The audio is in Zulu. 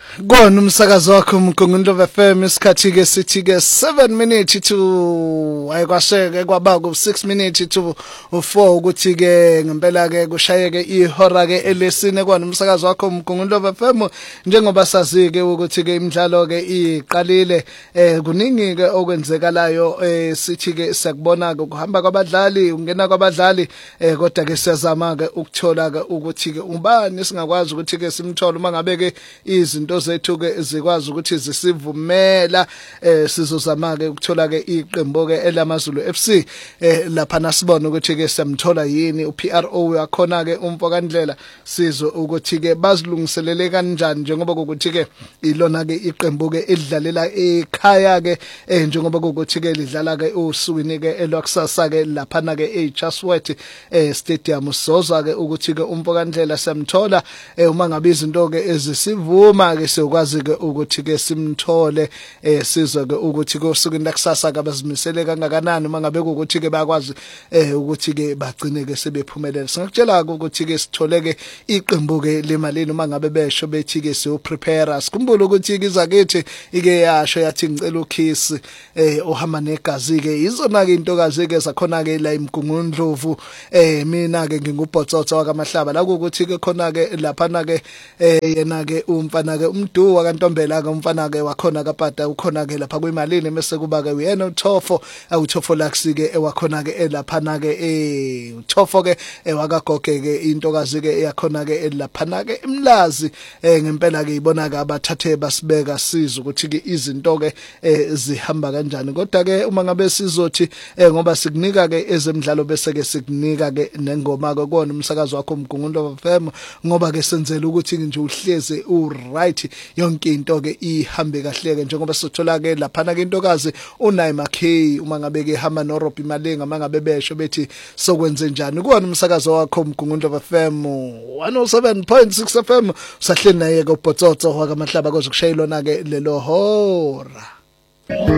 Kona umsakazo wakho uMgungundlovu FM isikhathi ke sithi ke 7 minutes to ayikwasheke kwaba ku 6 minutes to 4 ukuthi ke ngempela ke kushayeke ihora ke elesine kona umsakazo wakho uMgungundlovu FM njengoba sazi ke ukuthi ke imidlalo ke iqalile kuningi ke okwenzekalayo sithi ke siyakubona ke kuhamba kwabadlali ungena kwabadlali kodwa ke siyazama ke ukuthola ke ukuthi ke ubani singakwazi ukuthi ke simthola uma ngabe ke izinto zethu ke zikwazi ukuthi zisivumela sizozama ke ukuthola ke iqembu ke elamaZulu FC lapha nasibona ukuthi ke siyamthola yini uPRO yakhona ke umfokandlela sizo ukuthi ke bazilungiselele kanjani njengoba ukuthi ke ilona ke iqembu ke elidlalela ekhaya ke njengoba ukuthi ke lidlala ke usukwini ke elwakusasa ke lapha na ke eJustworth stadium soza ke ukuthi ke umfokandlela siyamthola uma ngabe izinto ke ezisivuma ke siyokwazi ke ukuthi ke simthole sizwe ke ukuthi ke usukwini lakusasa ke bazimisele kangakanani uma ngabe ukuthi ke bayakwazi ukuthi ke bagcine ke sebephumelela singakutshela ukuthi ke sithole ke iqembu ke lemalini uma ngabe besho bethi ke siyo prepare sikhumbule ukuthi ke izakithi ike yasho yathi ngicela uKhiss ohamba negazi ke izona ke intokazi ke zakhona ke la eMgungundlovu mina ke ngingubhotsotso wakamahlaba la ukuthi ke khona ke lapha na ke yena ke umfana ke umdu wakantombela ke umfana ke wakhona kaPata ukhona ke lapha kwimalini bese kuba ke uyena uThofo awuThofo Luxi ke ewakhona ke lapha na ke uThofo ke wakagoge ke intokazi ke yakhona ke lapha na ke imlazi ngempela ke ibona ke abathathe basibeka siza ukuthi ke izinto ke zihamba kanjani kodwa ke uma ngabe sizothi ngoba sikunika ke ezemidlalo bese ke sikunika ke nengoma ke kona umsakazo wakho uMgungundlovu FM ngoba ke senzele ukuthi nje uhleze right yonke into ke ihambe kahle ke njengoba sithola ke lapha na ke intokazi uNaima K uma ngabe ke hamba noRobbie Malenga mangabe besho bethi sokwenze njani kuona umsakazo wakho uMgungundlovu FM 107.6 FM usahleli naye ke uBhotsotso wakamahlaba koze kushayilona ke lelo hora.